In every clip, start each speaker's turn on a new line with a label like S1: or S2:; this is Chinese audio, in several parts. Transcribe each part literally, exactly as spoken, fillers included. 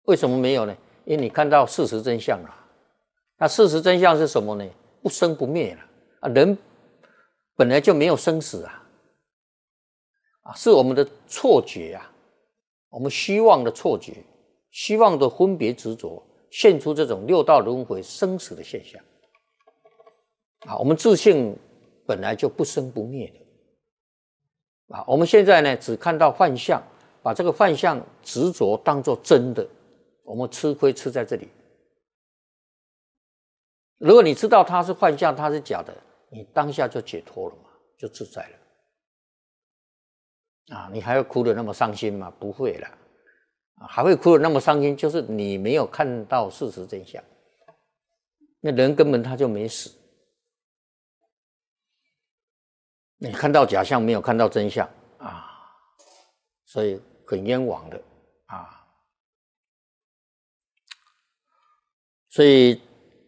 S1: 为什么没有呢？因为你看到事实真相了。那事实真相是什么呢？不生不灭了啊！人本来就没有生死啊，啊，是我们的错觉啊，我们希望的错觉，希望的分别执着，现出这种六道轮回生死的现象啊。我们自性本来就不生不灭的啊，我们现在呢只看到幻象，把这个幻象执着当作真的，我们吃亏吃在这里。如果你知道它是幻象，它是假的，你当下就解脱了嘛，就自在了啊！你还会哭得那么伤心吗？不会了啊！还会哭得那么伤心，就是你没有看到事实真相。那人根本他就没死，你看到假象，没有看到真相啊，所以很冤枉的啊！所以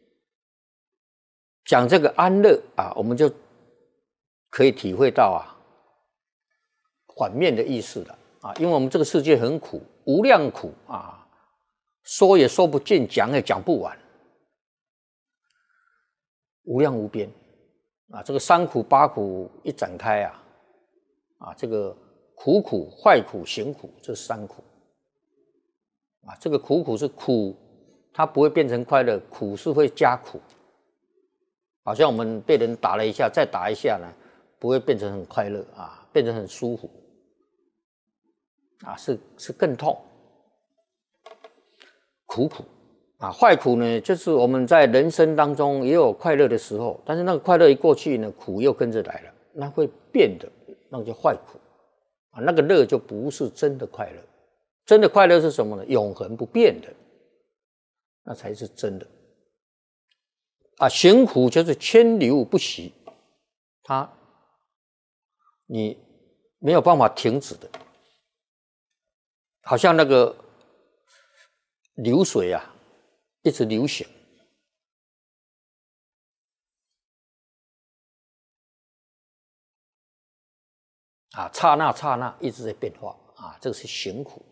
S1: 讲这个安乐啊，我们就可以体会到啊反面的意思了啊，因为我们这个世界很苦，无量苦啊，说也说不尽，讲也讲不完，无量无边啊！这个三苦八苦一展开啊，啊，这个苦苦、坏苦、行苦，这三苦啊，这个苦苦是苦，它不会变成快乐，苦是会加苦。好像我们被人打了一下，再打一下呢，不会变成很快乐啊，变成很舒服啊，是是更痛，苦苦啊，坏苦呢，就是我们在人生当中也有快乐的时候，但是那个快乐一过去呢，苦又跟着来了，那会变的，那个叫坏苦啊，那个乐就不是真的快乐，真的快乐是什么呢？永恒不变的，那才是真的。啊，行苦就是千流不息，它你没有办法停止的，好像那个流水啊，一直流行啊，刹那刹那一直在变化啊，这个是行苦。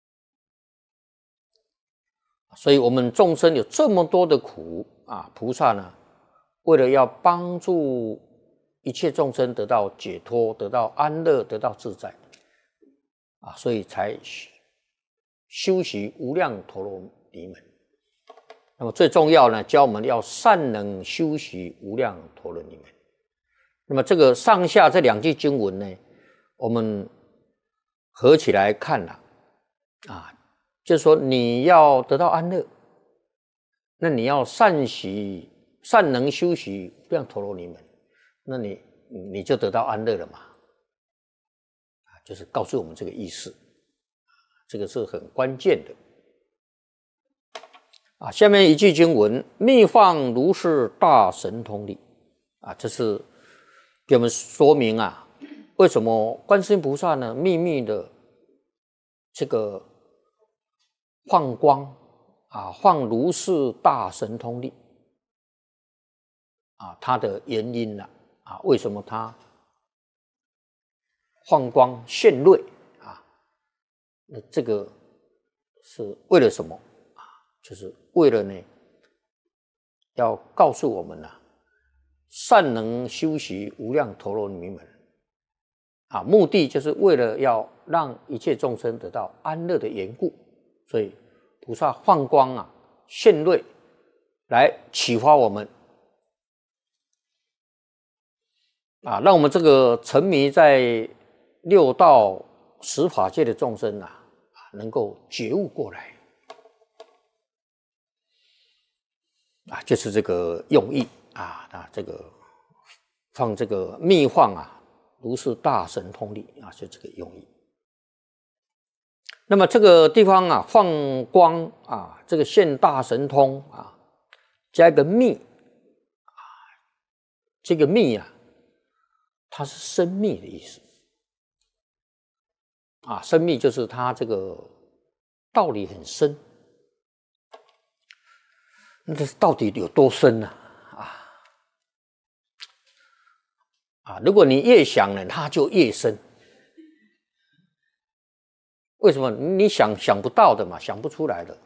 S1: 所以我们众生有这么多的苦啊，菩萨呢，为了要帮助一切众生得到解脱，得到安乐，得到自在啊，所以才修习无量陀罗尼门。那么最重要呢，教我们要善能修习无量陀罗尼门。那么这个上下这两句经文呢，我们合起来看了啊，就是说你要得到安乐，那你要善习善能修习无量陀罗尼门，那你你就得到安乐了嘛，啊，就是告诉我们这个意思，这个是很关键的啊。下面一句经文：密放如是大神通力啊，这是给我们说明啊，为什么观世音菩萨呢秘密的这个放光啊，放如是大神通力啊，它的原因呢 啊, 啊，为什么它放光现瑞啊？那这个是为了什么啊？就是为了呢，要告诉我们呢、啊，善能修习无量陀罗尼门啊，目的就是为了要让一切众生得到安乐的缘故，所以菩萨放光啊，现瑞来启发我们啊，让我们这个沉迷在六道十法界的众生啊，能够觉悟过来啊，就是这个用意啊，啊，这个放这个密放啊，如是大神通力啊，就这个用意。那么这个地方啊，放光啊，这个现大神通啊，加一个密啊，这个密啊，它是深密的意思啊，深密就是它这个道理很深。那这到底有多深呢？啊啊！如果你越想呢，它就越深。为什么？你想想不到的嘛，想不出来的。